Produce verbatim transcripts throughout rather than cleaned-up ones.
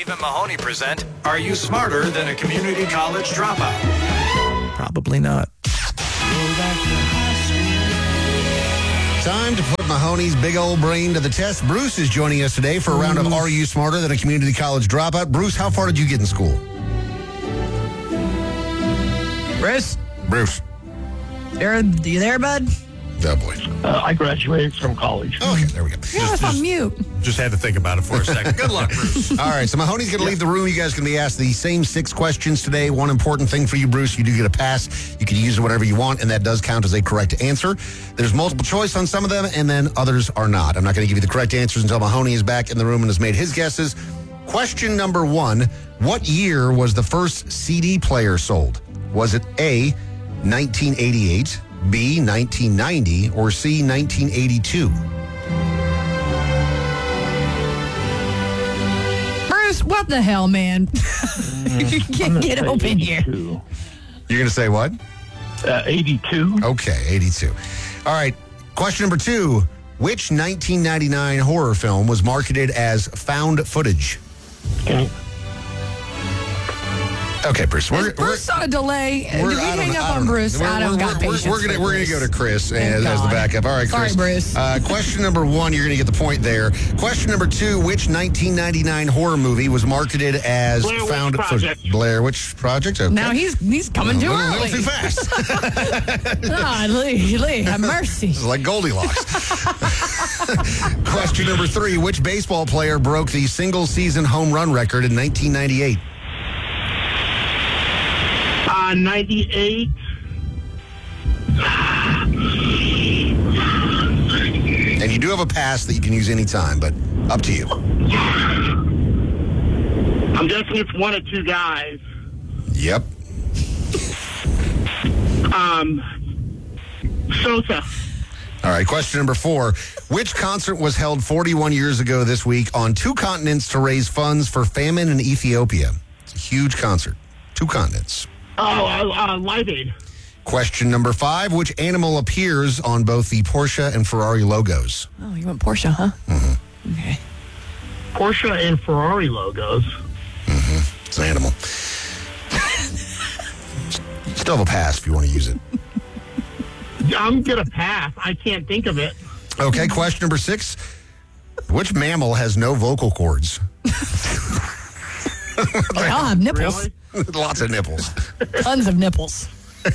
and Mahoney present Are You Smarter Than a Community College Dropout? Probably not. Time to put Mahoney's big old brain to the test. Bruce is joining us today for a round of Are You Smarter Than a Community College Dropout? Bruce, how far did you get in school? Bruce? Bruce. Are you there, bud? Oh, boy. Uh, I graduated from college. Okay, there we go. You're just, on mute. Just had to think about it for a second. Good luck, Bruce. All right, so Mahoney's going to leave the room. You guys can be asked the same six questions today. One important thing for you, Bruce, you do get a pass. You can use it whatever you want, and that does count as a correct answer. There's multiple choice on some of them, and then others are not. I'm not going to give you the correct answers until Mahoney is back in the room and has made his guesses. Question number one, what year was the first C D player sold? Was it A, nineteen eighty-eight, B, nineteen ninety, or C, nineteen eighty-two? Bruce, what the hell, man? get get open here. You're going to say what? Uh, eighty-two. Okay, eighty-two. All right, question number two. Which nineteen ninety-nine horror film was marketed as found footage? Okay. Okay, Bruce. We're, Is Bruce on a delay? Did we I don't hang know- up I on don't know. Bruce? We're- I don't we're- got we're- patience. We're going for we're gonna Bruce. go to Chris Thank as, as the God. backup. All right, Sorry, Chris. Bruce. Uh, question number one, you're going to get the point there. Question number two, which nineteen ninety-nine horror movie was marketed as Blair Witch found Project. footage? Blair Witch Project? Okay. Now he's he's coming too a little, early. little too fast. Ah, Lee, Lee, have mercy. This is like Goldilocks. Question number three, which baseball player broke the single-season home run record in nineteen ninety-eight? Uh, ninety-eight. And you do have a pass that you can use anytime, but up to you. I'm guessing it's one of two guys. Yep. Um, Sosa. All right, question number four. Which concert was held forty-one years ago this week on two continents to raise funds for famine in Ethiopia? It's a huge concert. Two continents. Oh, uh, uh, Live Aid. Question number five. Which animal appears on both the Porsche and Ferrari logos? Oh, you want Porsche, huh? Mm-hmm. Okay. Porsche and Ferrari logos. Mm-hmm. It's an animal. Still have a pass if you want to use it. I'm going to pass. I can't think of it. Okay, question number six. Which mammal has no vocal cords? They all have nipples. Really? Lots of nipples. Tons of nipples. This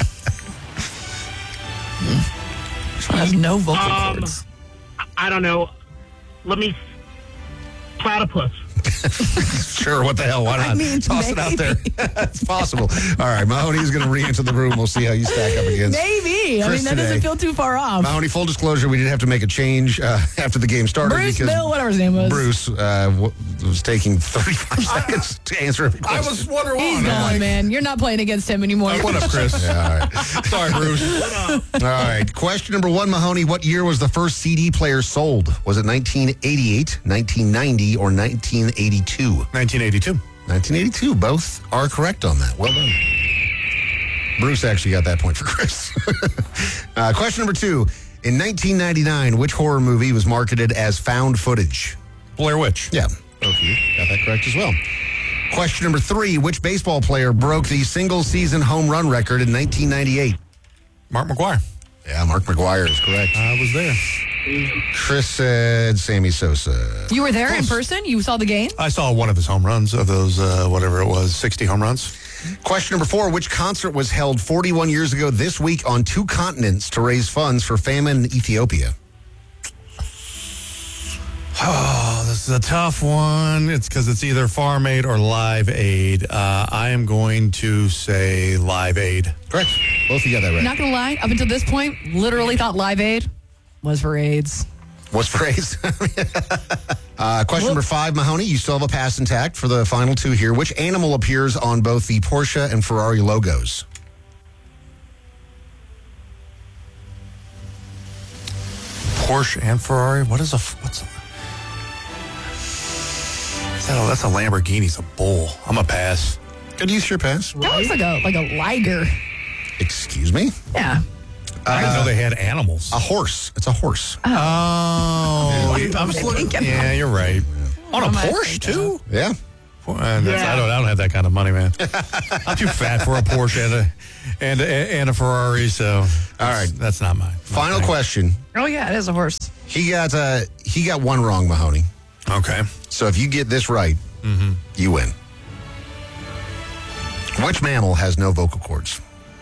one has no vocal Um, cords. I don't know. Let me... Platypus. Sure, what the hell? Why not? I mean, Toss it out maybe. there. It's possible. All right, Mahoney's going to re-enter the room. We'll see how you stack up against Maybe. I Chris mean, that today. doesn't feel too far off. Mahoney, full disclosure, we did have to make a change uh, after the game started. Bruce, because Bill, whatever his name was. Bruce uh, w- was taking thirty-five seconds to answer every I question. was wondering why. He's I'm gone, like, man. You're not playing against him anymore. What up, Chris? Yeah, all right. Sorry, Bruce. All right. Question number one, Mahoney. What year was the first C D player sold? Was it nineteen eighty-eight, nineteen ninety, or nineteen eighty-two? nineteen eighty-two. nineteen eighty-two. Both are correct on that. Well done. Bruce actually got that point for Chris. uh, question number two. In nineteen ninety-nine, which horror movie was marketed as found footage? Blair Witch. Yeah, both of you got that correct as well. Question number three. Which baseball player broke the single-season home run record in nineteen ninety-eight? Mark McGuire. Yeah, Mark McGuire is correct. I was there. Chris said Sammy Sosa. You were there in person? You saw the game? I saw one of his home runs of those, uh, whatever it was, sixty home runs. Question number four. Which concert was held forty-one years ago this week on two continents to raise funds for famine in Ethiopia? Oh, this is a tough one. It's because it's either Farm Aid or Live Aid. Uh, I am going to say Live Aid. Correct. Both of you got that right. Not gonna lie, up until this point, literally thought Live Aid was for AIDS. What's phrase? uh, question number five, Mahoney. You still have a pass intact for the final two here. Which animal appears on both the Porsche and Ferrari logos? Porsche and Ferrari. What is a what's a, is that a, that's a Lamborghini. It's a bull. I'm a pass. Good use your pass. That looks like a like a liger. Excuse me? Yeah. I didn't know they had animals. A horse. It's a horse. Oh, I was I'm looking. thinking Yeah, you're right. On a What am I Porsche thinking too. Yeah. And that's, Yeah. I don't. I don't have that kind of money, man. I'm too fat for a Porsche and a and a, and a Ferrari. So, All that's- right. that's not mine. Final Okay. question. Oh, yeah, it is a horse. He got uh, he got one wrong, Mahoney. Okay. So if you get this right, you win. Which mammal has no vocal cords?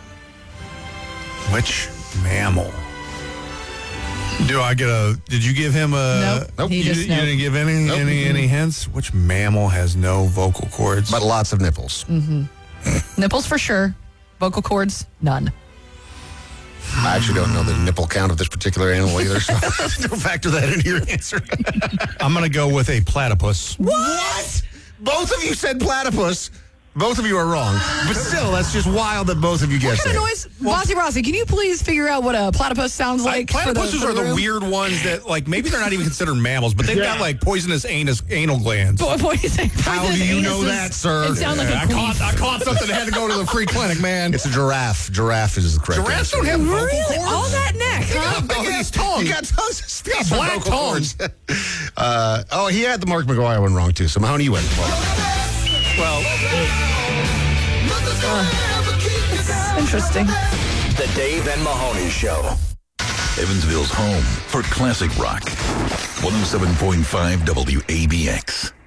Which mammal? Do I get a? Did you give him a? Nope. Nope. He You, just di- you nope. didn't give any Nope. any any hints. Which mammal has no vocal cords? But lots of nipples. Nipples for sure. Vocal cords, none. I actually don't know the nipple count of this particular animal either, so don't factor that into your answer. I'm gonna go with a platypus. What? Both of you said platypus. Both of you are wrong. But still, that's just wild that both of you What guessed kind of it. noise? Bossy Rossi, can you please figure out what a platypus sounds like? for the, Platypuses for are the room? weird ones that, like, maybe they're not even considered mammals, but they've got Yeah. like poisonous anus anal glands. Boy, boy, How do you know that, sir? It sounds like I a caught, queef. I caught something that had to go to the free clinic, man. It's a giraffe. Giraffe is the correct Giraffes answer. don't have vocal Really? cords. All that neck, huh? Big ass tongue. You got tons of space Got for black vocal tongues. cords. uh, oh, he had the Mark McGuire one wrong, too. So, Mahoney, you win. Well, Interesting. The Dave and Mahoney Show. Evansville's home for classic rock. one oh seven point five W A B X.